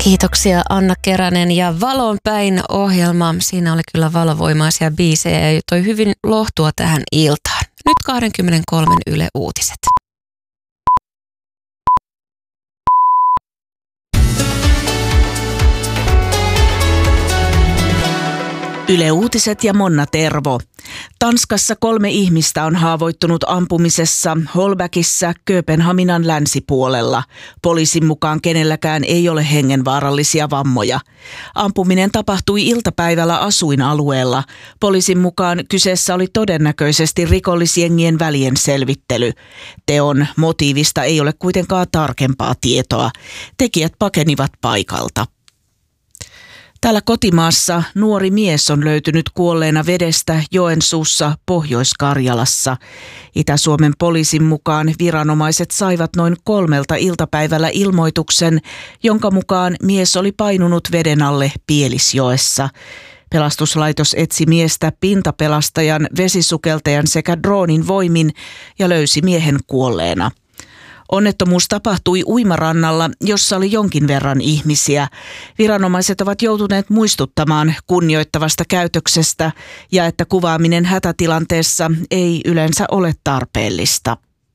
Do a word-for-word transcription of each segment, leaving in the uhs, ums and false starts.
Kiitoksia Anna Keränen ja Valon päin -ohjelma. Siinä oli kyllä valovoimaisia biisejä ja toi hyvin lohtua tähän iltaan. Nyt kaksikymmentäkolme Yle Uutiset. Yle Uutiset ja Monna Tervo. Tanskassa kolme ihmistä on haavoittunut ampumisessa Holbäkissä Kööpenhaminan länsipuolella. Poliisin mukaan kenelläkään ei ole hengenvaarallisia vammoja. Ampuminen tapahtui iltapäivällä asuinalueella. Poliisin mukaan kyseessä oli todennäköisesti rikollisjengien välien selvittely. Teon motiivista ei ole kuitenkaan tarkempaa tietoa. Tekijät pakenivat paikalta. Täällä kotimaassa nuori mies on löytynyt kuolleena vedestä Joensuussa, Pohjois-Karjalassa. Itä-Suomen poliisin mukaan viranomaiset saivat noin kolmelta iltapäivällä ilmoituksen, jonka mukaan mies oli painunut veden alle Pielisjoessa. Pelastuslaitos etsi miestä pintapelastajan, vesisukeltajan sekä droonin voimin ja löysi miehen kuolleena. Onnettomuus tapahtui uimarannalla, jossa oli jonkin verran ihmisiä. Viranomaiset ovat joutuneet muistuttamaan kunnioittavasta käytöksestä ja että kuvaaminen hätätilanteessa ei yleensä ole tarpeellista.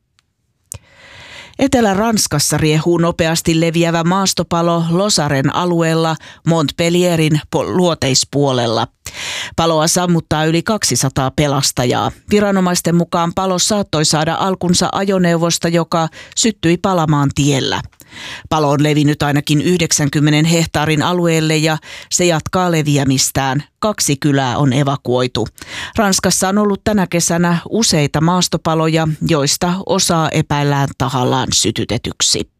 Etelä-Ranskassa riehuu nopeasti leviävä maastopalo Losaren alueella Montpellierin luoteispuolella. Paloa sammuttaa yli kaksisataa pelastajaa. Viranomaisten mukaan palo saattoi saada alkunsa ajoneuvosta, joka syttyi palamaan tiellä. Palo on levinnyt ainakin yhdeksänkymmentä hehtaarin alueelle ja se jatkaa leviämistään. Kaksi kylää on evakuoitu. Ranskassa on ollut tänä kesänä useita maastopaloja, joista osaa epäillään tahallaan sytytetyksi.